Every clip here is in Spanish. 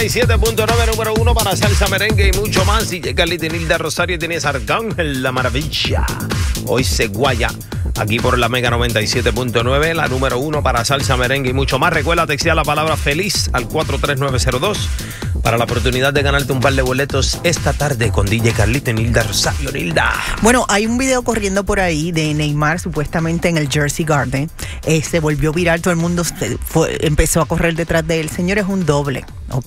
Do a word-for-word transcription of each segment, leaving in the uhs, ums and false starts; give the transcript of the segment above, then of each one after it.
noventa y siete punto nueve, número uno para salsa, merengue y mucho más. Y llega Carlita y Nilda Rosario, tienes Arcángel, la maravilla. Hoy se guaya aquí por la Mega noventa y siete punto nueve, la número uno para salsa, merengue y mucho más. Recuerda textear la palabra feliz al cuatro tres nueve cero dos para la oportunidad de ganarte un par de boletos esta tarde con D J Carlita y Nilda Rosario. Nilda. Bueno, hay un video corriendo por ahí de Neymar supuestamente en el Jersey Garden. Eh, se volvió viral, todo el mundo se fue, empezó a correr detrás de él. Señor, es un doble, ¿ok?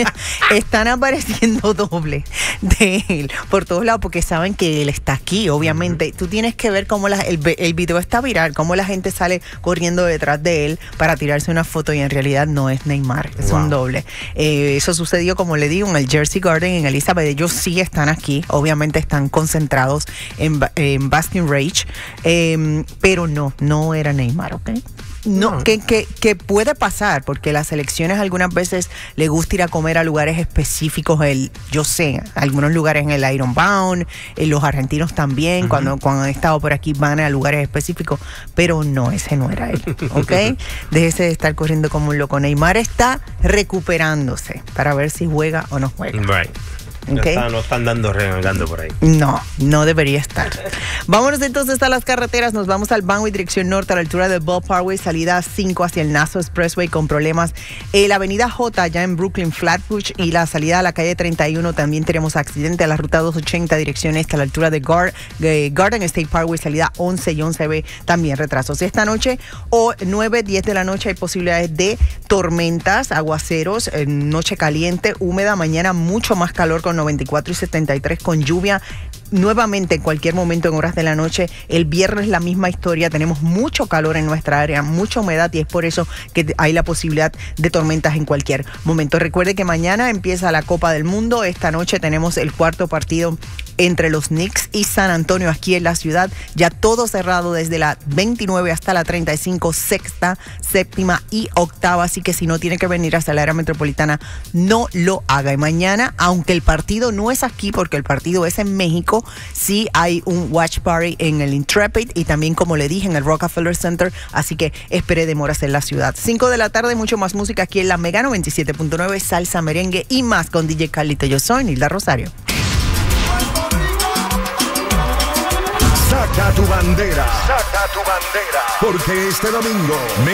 Están apareciendo dobles de él por todos lados porque saben que él está aquí, obviamente. Tú tienes que ver cómo la, el, el video está viral, cómo la gente sale corriendo detrás de él para tirarse una foto y en realidad no es Neymar, es wow. un doble. Eh, eso sucedió, como le digo, en el Jersey Garden, en Elizabeth. Ellos sí están aquí, obviamente están concentrados en, en Basking Ridge, eh, pero no, no era Neymar, ¿ok? No, no. Que, que, que puede pasar, porque las selecciones algunas veces le gusta ir a comer a lugares específicos. El, yo sé, algunos lugares en el Ironbound, eh, los argentinos también, uh-huh. cuando, cuando han estado por aquí van a lugares específicos, pero no, ese no era él, ¿ok? Déjese de estar corriendo como un loco. Neymar está recuperándose para ver si juega o no juega. Right. Okay. No, está, no están dando regando por ahí. No, no debería estar. Vámonos entonces a las carreteras. Nos vamos al Banway, dirección norte, a la altura del Ball Parkway, salida cinco hacia el Nassau Expressway con problemas. Eh, la avenida J, ya en Brooklyn, Flatbush, y la salida a la calle treinta y uno, también tenemos accidente a la ruta doscientos ochenta, dirección este, a la altura de Gar eh, Garden State Parkway, salida once y once B, también retrasos. Esta noche, o nueve, diez de la noche, hay posibilidades de tormentas, aguaceros, eh, noche caliente, húmeda, mañana mucho más calor con noventa y cuatro y setenta y tres, con lluvia nuevamente en cualquier momento en horas de la noche. El viernes la misma historia, tenemos mucho calor en nuestra área, mucha humedad, y es por eso que hay la posibilidad de tormentas en cualquier momento. Recuerde que mañana empieza la Copa del Mundo. Esta noche tenemos el cuarto partido entre los Knicks y San Antonio aquí en la ciudad, ya todo cerrado desde la veintinueve hasta la treinta y cinco, sexta, séptima y octava, así que si no tiene que venir hasta la área metropolitana, no lo haga. Y mañana, aunque el partido no es aquí porque el partido es en México, sí hay un watch party en el Intrepid y también, como le dije, en el Rockefeller Center, así que espere demoras en la ciudad. cinco de la tarde, mucho más música aquí en la Mega noventa y siete punto nueve, salsa, merengue y más con D J Carlita. Yo soy Nilda Rosario. Saca tu bandera, saca tu bandera, porque este domingo